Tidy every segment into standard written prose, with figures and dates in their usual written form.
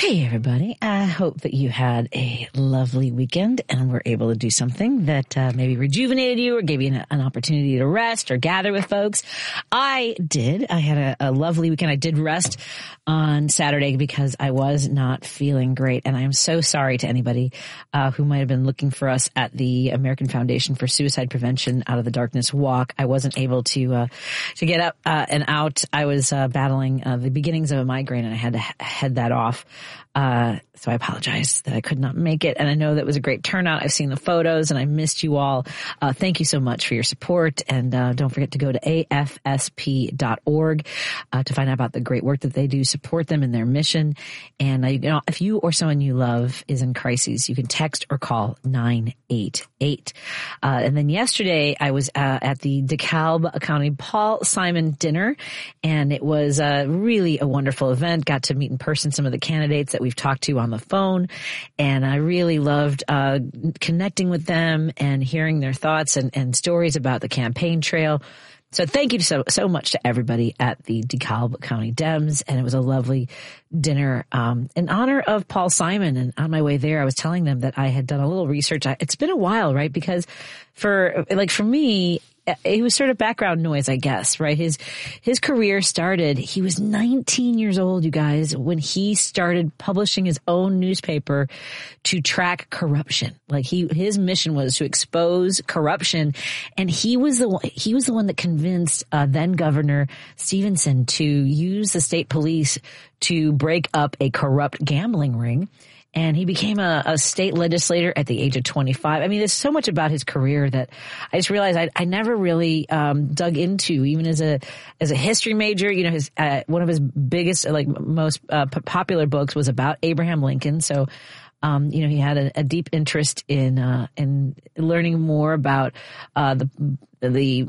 Hey, everybody. I hope that you had a lovely weekend and were able to do something that maybe rejuvenated you or gave you an opportunity to rest or gather with folks. I did. I had a lovely weekend. I did rest on Saturday because I was not feeling great. And I am so sorry to anybody who might have been looking for us at the American Foundation for Suicide Prevention Out of the Darkness walk. I wasn't able to get up and out. I was battling the beginnings of a migraine and I had to head that off. So I apologize that I could not make it. And I know that was a great turnout. I've seen the photos and I missed you all. Thank you so much for your support. And don't forget to go to afsp.org to find out about the great work that they do. Support them in their mission. And if you or someone you love is in crises, you can text or call 988. And then yesterday I was at the DeKalb County Paul Simon dinner, and it was really a wonderful event. Got to meet in person some of the candidates that we've talked to on the phone, and I really loved connecting with them and hearing their thoughts and stories about the campaign trail. So thank you so much to everybody at the DeKalb County Dems, and it was a lovely dinner in honor of Paul Simon. And on my way there, I was telling them that I had done a little research. It's been a while, right? Because for me, it was sort of background noise, I guess, right? His career started, he was 19 years old, you guys, when he started publishing his own newspaper to track corruption. Like his mission was to expose corruption. And he was the one that convinced then Governor Stevenson to use the state police to break up a corrupt gambling ring. And he became a state legislator at the age of 25. I mean, there's so much about his career that I just realized I never really dug into, even as a history major. You know, his one of his biggest, most popular books was about Abraham Lincoln. So, he had a deep interest in learning more about the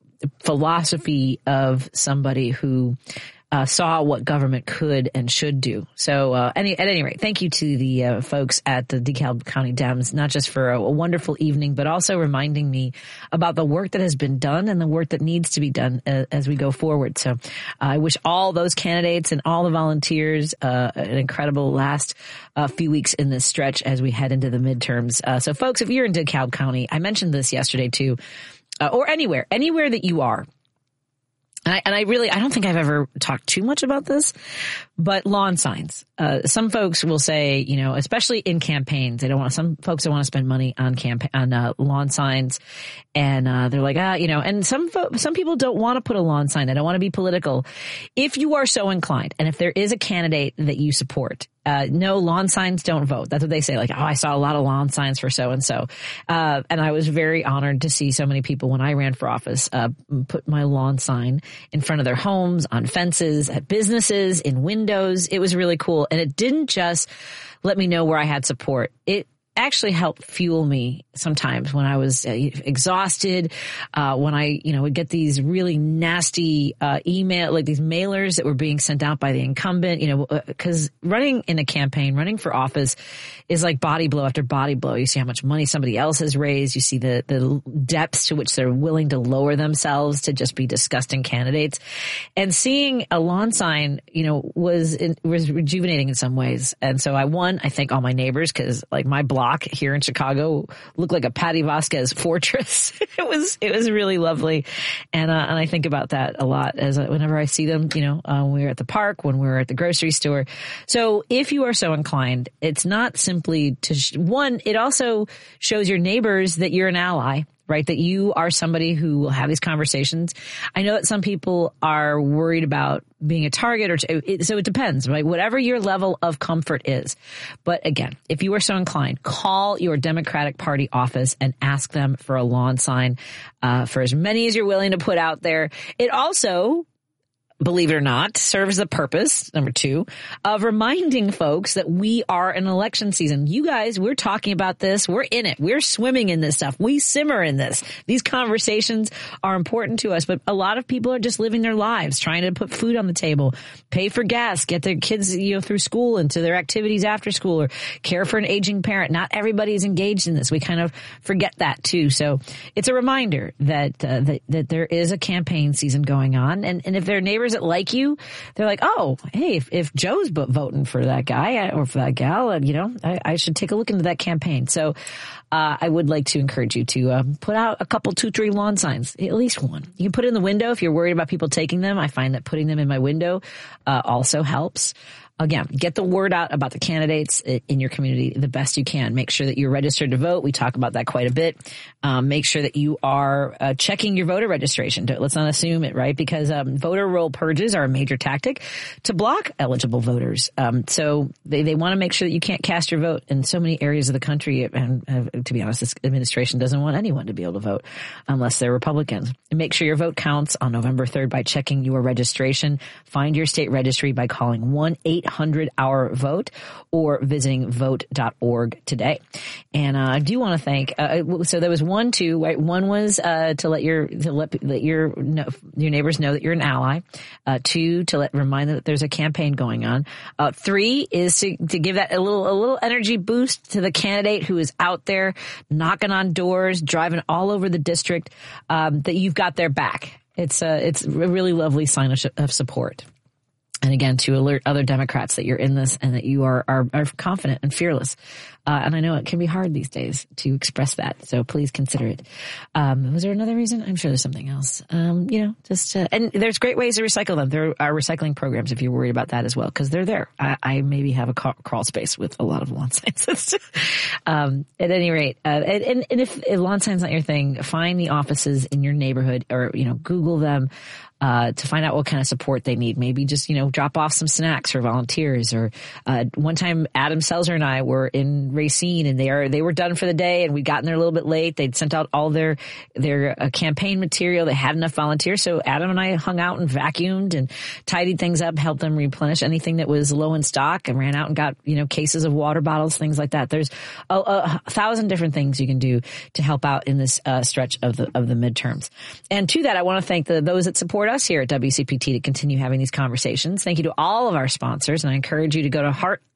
philosophy of somebody who saw what government could and should do. So at any rate, thank you to the folks at the DeKalb County Dems, not just for a wonderful evening, but also reminding me about the work that has been done and the work that needs to be done as we go forward. So I wish all those candidates and all the volunteers an incredible last few weeks in this stretch as we head into the midterms. So folks, if you're in DeKalb County, I mentioned this yesterday too, or anywhere that you are. And I don't think I've ever talked too much about this, but lawn signs. Some folks will say, especially in campaigns, some folks don't want to spend money on lawn signs. And, they're like, and some people don't want to put a lawn sign. They don't want to be political. If you are so inclined, and if there is a candidate that you support, no, lawn signs don't vote. That's what they say. Like, I saw a lot of lawn signs for so-and-so. And I was very honored to see so many people when I ran for office, put my lawn sign in front of their homes, on fences, at businesses, in windows. It was really cool. And it didn't just let me know where I had support. It actually helped fuel me sometimes when I was exhausted, when I, would get these really nasty email, like these mailers that were being sent out by the incumbent, because running in a campaign, running for office is like body blow after body blow. You see how much money somebody else has raised. You see the depths to which they're willing to lower themselves to just be disgusting candidates. And seeing a lawn sign, was rejuvenating in some ways. And so I thank all my neighbors, because like my block here in Chicago looked like a Patty Vasquez fortress. It was really lovely. And I think about that a lot whenever I see them, when we were at the park, when we were at the grocery store. So if you are so inclined, it's not simply it also shows your neighbors that you're an ally, right? That you are somebody who will have these conversations. I know that some people are worried about being a target, so it depends, right? Whatever your level of comfort is. But again, if you are so inclined, call your Democratic Party office and ask them for a lawn sign for as many as you're willing to put out there. It also, believe it or not, serves the purpose, number 2, of reminding folks that we are in election season. You guys, we're talking about this. We're in it. We're swimming in this stuff. We simmer in this. These conversations are important to us, but a lot of people are just living their lives, trying to put food on the table, pay for gas, get their kids, through school and to their activities after school, or care for an aging parent. Not everybody is engaged in this. We kind of forget that too. So it's a reminder that there is a campaign season going on. And if their neighbors neighbors that like you, they're like, oh, hey, if Joe's voting for that guy or for that gal, I should take a look into that campaign. So I would like to encourage you to put out a couple, 2-3 lawn signs, at least one. You can put it in the window if you're worried about people taking them. I find that putting them in my window also helps. Again, get the word out about the candidates in your community the best you can. Make sure that you're registered to vote. We talk about that quite a bit. Make sure that you are checking your voter registration. Let's not assume it, right? Because voter roll purges are a major tactic to block eligible voters. So they want to make sure that you can't cast your vote in so many areas of the country. And to be honest, this administration doesn't want anyone to be able to vote unless they're Republicans. And make sure your vote counts on November 3rd by checking your registration. Find your state registry by calling 1-800-OUR-VOTE or visiting vote.org today. And I do want to thank, so there was 1, 2, right? 1 was to let your neighbors know that you're an ally. 2, to remind them that there's a campaign going on. 3 is to give that a little energy boost to the candidate who is out there knocking on doors, driving all over the district, that you've got their back. It's a really lovely sign of support. And again, to alert other Democrats that you're in this and that you are confident and fearless. And I know it can be hard these days to express that. So please consider it. Was there another reason? I'm sure there's something else. And there's great ways to recycle them. There are recycling programs if you're worried about that as well, because they're there. I maybe have a crawl space with a lot of lawn signs. At any rate, and if lawn signs not your thing, find the offices in your neighborhood or, Google them. To find out what kind of support they need. Maybe just, drop off some snacks for volunteers. Or one time Adam Selzer and I were in Racine and they were done for the day and we'd gotten there a little bit late. They'd sent out all their campaign material. They had enough volunteers. So Adam and I hung out and vacuumed and tidied things up, helped them replenish anything that was low in stock, and ran out and got, cases of water bottles, things like that. There's a 1,000 different things you can do to help out in this stretch of the midterms. And to that, I want to thank those that support us here at WCPT to continue having these conversations. Thank you to all of our sponsors, and I encourage you to go to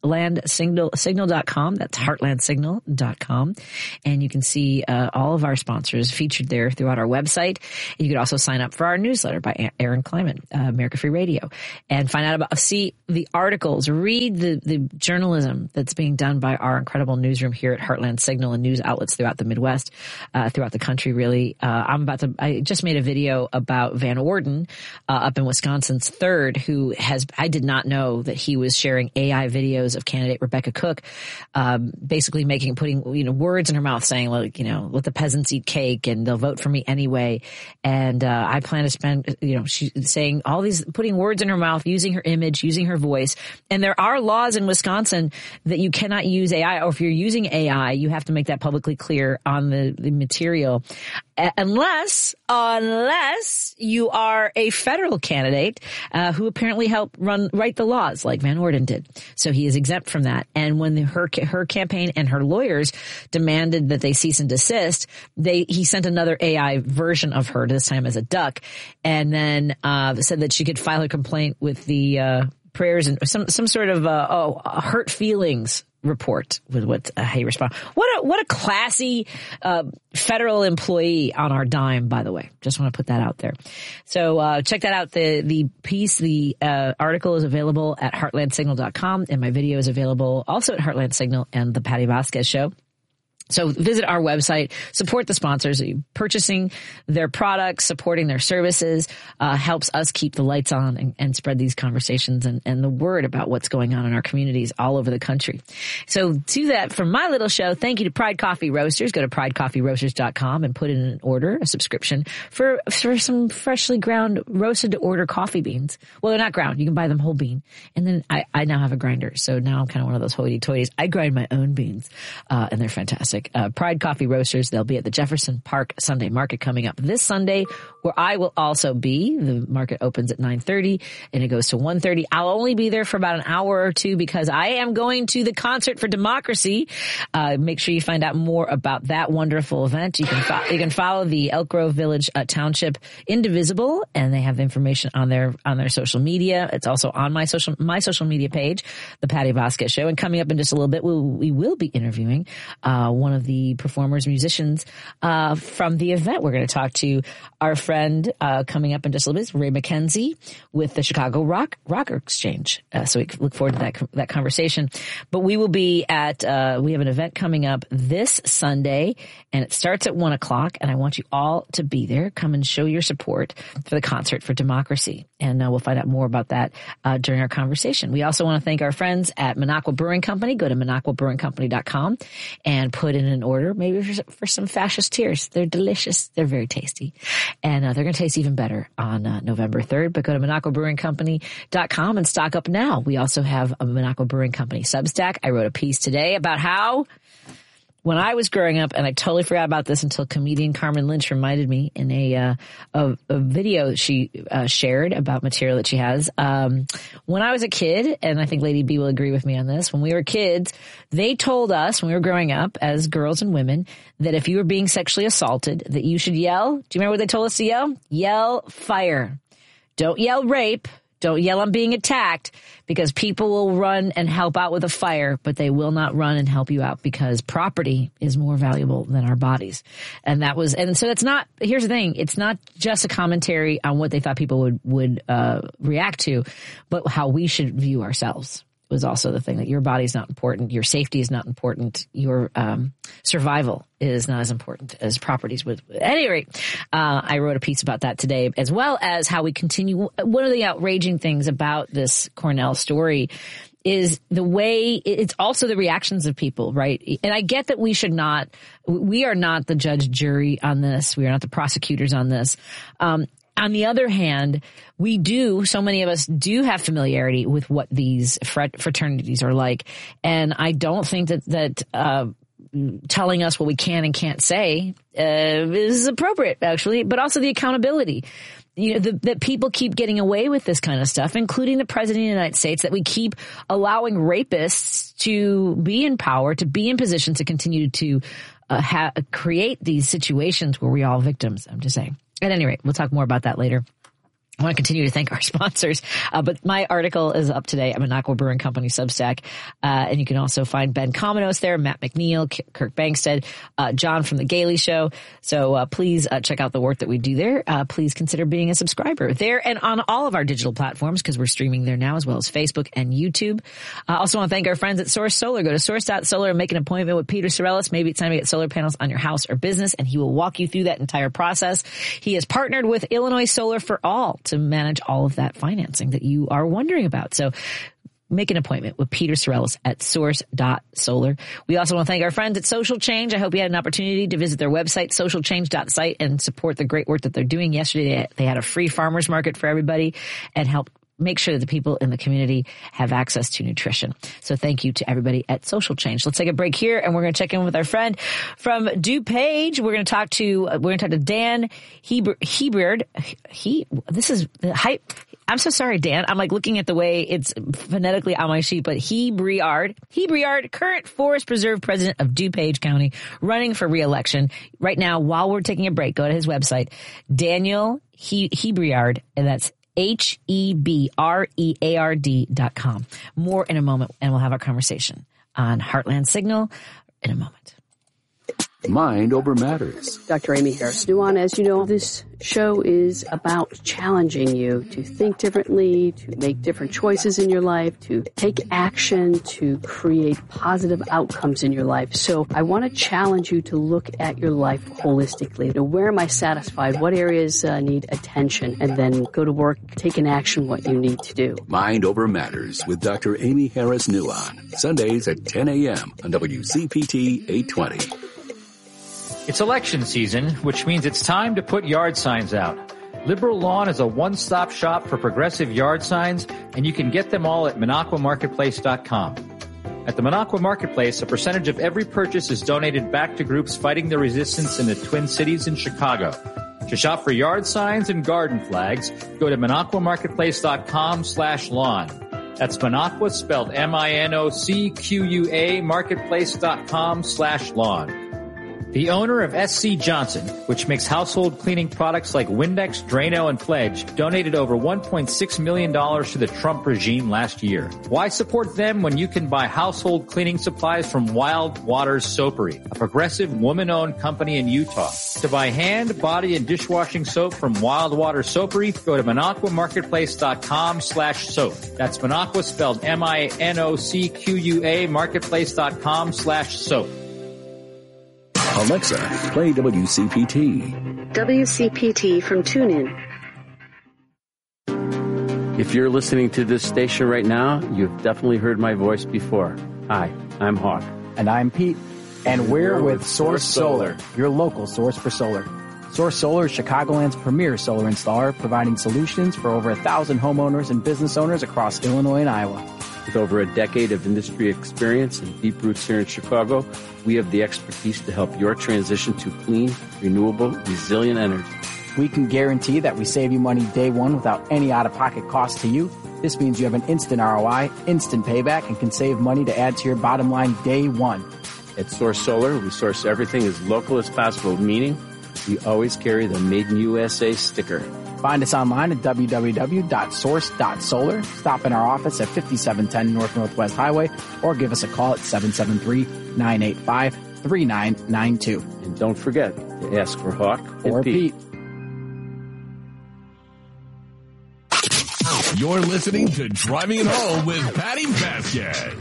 heartlandsignal.com. That's heartlandsignal.com, and you can see all of our sponsors featured there throughout our website. You could also sign up for our newsletter by Aaron Kleiman, America Free Radio, and find out see the articles, read the journalism that's being done by our incredible newsroom here at Heartland Signal and news outlets throughout the Midwest, throughout the country, really. I just made a video about Van Orden, up in Wisconsin's 3rd, who I did not know that he was sharing AI videos of candidate Rebecca Cook, basically putting words in her mouth saying, let the peasants eat cake and they'll vote for me anyway. And, I plan to spend, she's saying all these, putting words in her mouth, using her image, using her voice. And there are laws in Wisconsin that you cannot use AI, or if you're using AI, you have to make that publicly clear on the material. Unless you are a federal candidate who apparently helped write the laws like Van Orden did. So he is exempt from that. And when her campaign and her lawyers demanded that they cease and desist, he sent another AI version of her, this time as a duck, and then said that she could file a complaint with the prayers and some sort of hurt feelings report with how you respond. What a classy federal employee on our dime, by the way. Just want to put that out there. So check that out. The piece, the article is available at heartlandsignal.com, and my video is available also at Heartland Signal and the Patty Vasquez Show. So visit our website, support the sponsors. Purchasing their products, supporting their services helps us keep the lights on and spread these conversations and the word about what's going on in our communities all over the country. So to that, from my little show, thank you to Pride Coffee Roasters. Go to pridecoffeeroasters.com and put in an order, a subscription for some freshly ground, roasted to order coffee beans. Well, they're not ground. You can buy them whole bean. And then I now have a grinder. So now I'm kind of one of those hoity-toities. I grind my own beans, and they're fantastic. Pride Coffee Roasters. They'll be at the Jefferson Park Sunday Market coming up this Sunday, where I will also be. The market opens at 9:30 and it goes to 1:30. I'll only be there for about an hour or two because I am going to the Concert for Democracy. Make sure you find out more about that wonderful event. You can follow the Elk Grove Village Township Indivisible, and they have information on their social media. It's also on my social media page, the Patty Vasquez Show. And coming up in just a little bit, we will be interviewing one one of the performers, musicians from the event. We're going to talk to our friend coming up in just a little bit, Ray McKenzie with the Chicago Rocker Exchange. So we look forward to that conversation. But we will be at we have an event coming up this Sunday, and it starts at 1:00. And I want you all to be there. Come and show your support for the Concert for Democracy. And we'll find out more about that during our conversation. We also want to thank our friends at Minocqua Brewing Company. Go to MinocquaBrewingCompany.com and put in an order, maybe for some Fascisteers. They're delicious. They're very tasty. And they're going to taste even better on November 3rd. But go to MinocquaBrewingCompany.com and stock up now. We also have a Minocqua Brewing Company Substack. I wrote a piece today about how when I was growing up, and I totally forgot about this until comedian Carmen Lynch reminded me in a video she shared about material that she has. When I was a kid, and I think Lady B will agree with me on this, when we were kids, they told us when we were growing up as girls and women that if you were being sexually assaulted, that you should yell. Do you remember what they told us to yell? Yell fire. Don't yell rape. Don't yell I'm being attacked, because people will run and help out with a fire, but they will not run and help you out because property is more valuable than our bodies. And so it's not, here's the thing. It's not just a commentary on what they thought people would react to, but how we should view ourselves. Was also the thing that your body is not important, your safety is not important, your survival is not as important as properties would. At any rate, I wrote a piece about that today, as well as how we continue. One of the outraging things about this Cornell story is the way it's also the reactions of people, right? And I get that we are not the judge, jury on this. We are not the prosecutors on this. On the other hand, so many of us do have familiarity with what these fraternities are like. And I don't think that telling us what we can and can't say is appropriate, actually, but also the accountability. You know, that people keep getting away with this kind of stuff, including the president of the United States, that we keep allowing rapists to be in power, to be in position to continue to create these situations where we all victims. I'm just saying. At any rate, we'll talk more about that later. I want to continue to thank our sponsors, but my article is up today at Minocqua Brewing Company Substack, and you can also find Ben Cominos there, Matt McNeil, Kirk Bangstead, John from The Gailey Show. So please check out the work that we do there. Please consider being a subscriber there and on all of our digital platforms, because we're streaming there now, as well as Facebook and YouTube. I also want to thank our friends at Source Solar. Go to source.solar and make an appointment with Peter Sorellis. Maybe it's time to get solar panels on your house or business, and he will walk you through that entire process. He has partnered with Illinois Solar for All to manage all of that financing that you are wondering about. So make an appointment with Peter Sorellis at source.solar. We also want to thank our friends at Social Change. I hope you had an opportunity to visit their website, socialchange.site, and support the great work that they're doing. Yesterday, they had a free farmers market for everybody and helped make sure that the people in the community have access to nutrition. So thank you to everybody at Social Change. Let's take a break here, and we're going to check in with our friend from DuPage. We're going to talk to Dan Hebriard. I'm so sorry, Dan. I'm like looking at the way it's phonetically on my sheet, but Hebriard, current Forest Preserve president of DuPage County, running for re-election. Right now, while we're taking a break, go to his website, Daniel Hebriard, and that's HEBREARD.com. More in a moment, and we'll have our conversation on Heartland Signal in a moment. Mind Over Matters. Dr. Amy Harris Nuon, as you know, this show is about challenging you to think differently, to make different choices in your life, to take action, to create positive outcomes in your life. So I want to challenge you to look at your life holistically. Where am I satisfied? What areas need attention? And then go to work, take in action what you need to do. Mind Over Matters with Dr. Amy Harris Nuon. Sundays at 10 a.m. on WCPT 820. It's election season, which means it's time to put yard signs out. Liberal Lawn is a one-stop shop for progressive yard signs, and you can get them all at MinocquaMarketplace.com. At the Minocqua Marketplace, a percentage of every purchase is donated back to groups fighting the resistance in the Twin Cities and Chicago. To shop for yard signs and garden flags, go to MinocquaMarketplace.com/lawn. That's Minocqua spelled MINOCQUA, marketplace.com/lawn. The owner of SC Johnson, which makes household cleaning products like Windex, Drano, and Pledge, donated over $1.6 million to the Trump regime last year. Why support them when you can buy household cleaning supplies from Wild Waters Soapery, a progressive woman-owned company in Utah? To buy hand, body, and dishwashing soap from Wild Waters Soapery, go to minocquamarketplace.com/soap. That's Minocqua spelled MINOCQUA marketplace.com/soap. Alexa, play WCPT. WCPT from TuneIn. If you're listening to this station right now, you've definitely heard my voice before. Hi, I'm Hawk. And I'm Pete. And we're with Source Solar, your local source for solar. Source Solar is Chicagoland's premier solar installer, providing solutions for over 1,000 homeowners and business owners across Illinois and Iowa. With over a decade of industry experience and deep roots here in Chicago, we have the expertise to help your transition to clean, renewable, resilient energy. We can guarantee that we save you money day one without any out-of-pocket cost to you. This means you have an instant ROI, instant payback, and can save money to add to your bottom line day one. At Source Solar, we source everything as local as possible, meaning we always carry the Made in USA sticker. Find us online at www.source.solar. Stop in our office at 5710 North Northwest Highway or give us a call at 773-985-3992. And don't forget to ask for Hawk or Pete. You're listening to Driving It Home with Patty Vasquez.